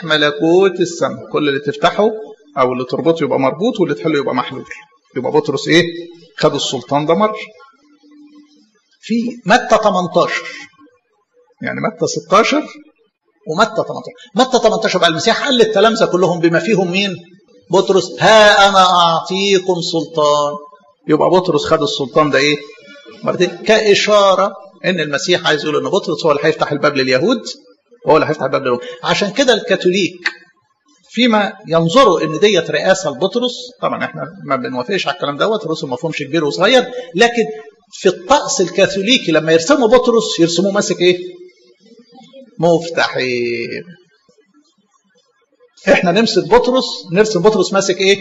مفاتيح ملكوت السماء، كل اللي تفتحه او اللي تربطه يبقى مربوط واللي تحله يبقى محلول. يبقى بطرس ايه؟ خد السلطان ده مره. في متى 18 يعني متى 16 ومتى 18. متى 18 بقى المسيح قال للتلامذه كلهم بما فيهم مين؟ بطرس: ها انا اعطيكم سلطان. يبقى بطرس خد السلطان ده ايه؟ مرتين، كاشاره ان المسيح عايز يقول ان بطرس هو اللي هيفتح الباب لليهود وهو اللي هيفتح الباب للروم. عشان كده الكاثوليك فيما ينظروا ان ديت رئاسه لبطرس، طبعا احنا ما بنوافقش على الكلام دوت، الرسل ما فيهمش كبير وصغير، لكن في الطقس الكاثوليكي لما يرسموا بطرس يرسموه ماسك ايه؟ مفتاحين. احنا نرسم بطرس ماسك ايه؟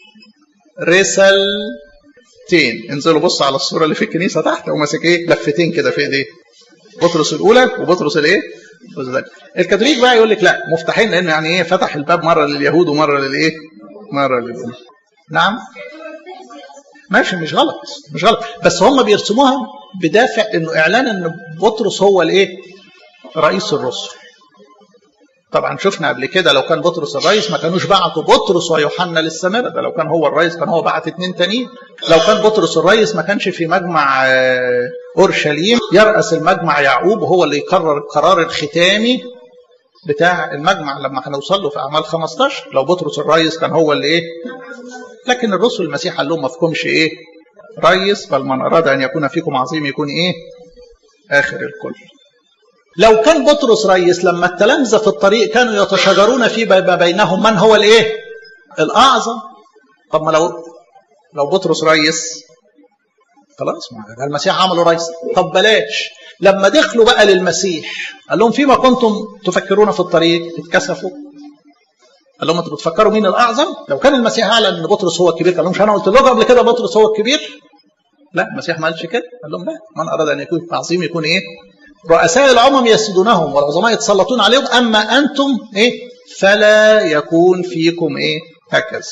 رسالتين. انزلوا بصوا على الصوره اللي في الكنيسه تحت، هو ماسك ايه؟ لفتين كده في ايديه. بطرس الاولى وبطرس الايه؟ الكاثوليك بقى يقول لك لا، مفتاحين، لان يعني ايه؟ فتح الباب مره لليهود ومره للايه؟ مره للأمم. نعم ماشي، مش غلط، بس هم بيرسموها بدافع انه اعلان ان بطرس هو الايه؟ رئيس الرسل. طبعا شفنا قبل كده لو كان بطرس الرئيس ما كانوش بعتوا بطرس ويوحنا للسامره، ده لو كان هو الرئيس كان هو بعت 2 تانيين. لو كان بطرس الرئيس ما كانش في مجمع اورشليم يرأس المجمع يعقوب وهو اللي يقرر القرار الختامي بتاع المجمع لما هنوصل له في اعمال 15. لو بطرس الرئيس كان هو اللي ايه؟ لكن الرسل المسيح قال لهم ما فيكمش ايه؟ رئيس، بل من اراد ان يكون فيكم عظيم يكون ايه؟ اخر الكل. لو كان بطرس رئيس لما التلامذة في الطريق كانوا يتشاجرون في بينهم من هو الايه؟ الاعظم. طب ما لو بطرس رئيس خلاص، ما المسيح عمله رئيس. طب بلاش، لما دخلوا بقى للمسيح قال لهم فيما كنتم تفكرون في الطريق اتكسفوا. قال لهم انتوا بتفكروا مين الاعظم؟ لو كان المسيح اعلن ان بطرس هو الكبير قال لهم مش انا قلت لكم قبل كده بطرس هو الكبير؟ لا، المسيح ما قالش كده. قال لهم لا، من اراد ان يكون عظيم يكون ايه؟ رؤساء الأمم يسدونهم والعظماء يتسلطون عليهم، أما أنتم إيه؟ فلا يكون فيكم إيه؟ هكذا.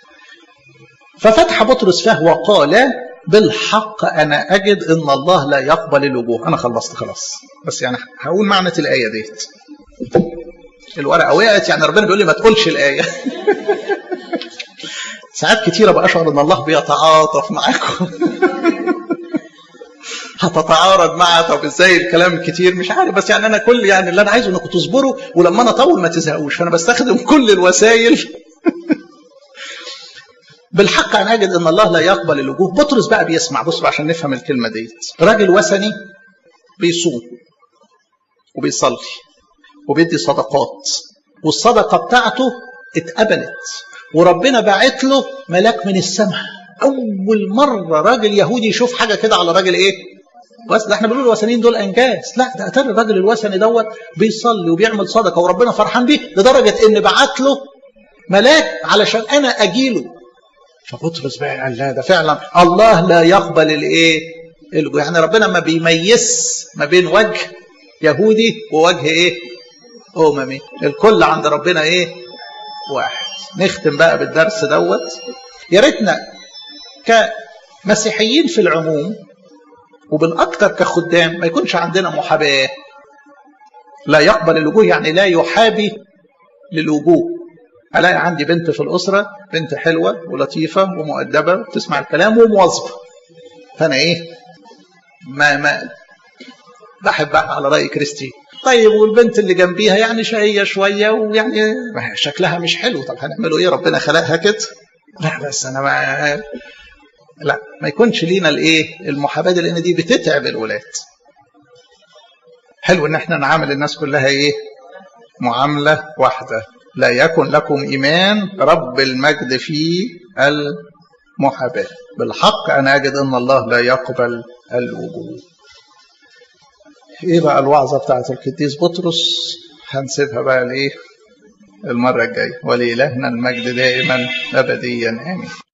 ففتح بطرس فاه وقال: بالحق أنا أجد إن الله لا يقبل الوجوه. أنا خلصت خلاص، بس يعني هقول معنى الآية ديت. الورقة وقعت، يعني ربنا بيقول لي ما تقولش الآية. ساعات كتيرة بأشعر إن الله بيتعاطف معاكم. هتتعارض معه. طب ازاي الكلام كتير؟ مش عارف، بس يعني انا كل يعني اللي انا عايزه انكم تصبروا، ولما انا اطول ما تزهقوش، فانا بستخدم كل الوسائل. بالحق انا اجد ان الله لا يقبل الوجوه. بطرس بقى بيسمع، بص عشان نفهم الكلمه ديت. راجل وثني بيصوم وبيصلي وبيدي صدقات، والصدقه بتاعته اتقبلت وربنا باعت له ملاك من السماء. اول مره راجل يهودي يشوف حاجه كده على راجل ايه؟ بس ده احنا بنقول الوثنيين دول انجاز، لا ده اتاري الراجل الوثني دوت بيصلي وبيعمل صدقه وربنا فرحان بيه لدرجه ان بعت له ملاك علشان انا اجيله. فبطرس بقى قال لا، ده فعلا الله لا يقبل الايه؟ يعني ربنا ما بيميز ما بين وجه يهودي ووجه ايه؟ اممي، الكل عند ربنا ايه؟ واحد. نختم بقى بالدرس دوت. يا ريتنا كمسيحيين في العموم وبالأكثر كخدام ما يكونش عندنا محاباة. لا يقبل الوجوه يعني لا يحابي للوجوه. ألاقي عندي بنت في الأسرة، بنت حلوة ولطيفة ومؤدبة وتسمع الكلام ومواظبة، فأنا إيه؟ ما بحبها على رأي كريستي. طيب والبنت اللي جنبيها يعني شقية شوية ويعني شكلها مش حلو، طب هنعمله إيه؟ ربنا خلقها كده؟ لا بس أنا ما يكونش لينا الايه؟ المحاباه، لان دي بتتعب الولاد. حلو ان احنا نعامل الناس كلها ايه؟ معامله واحده. لا يكن لكم ايمان رب المجد في المحاباه. بالحق انا اجد ان الله لا يقبل الوجوه. ايه بقى الوعظه بتاعت القديس بطرس؟ هنسيبها بقى لايه؟ المره الجايه. ولإلهنا المجد دائما ابديا امين.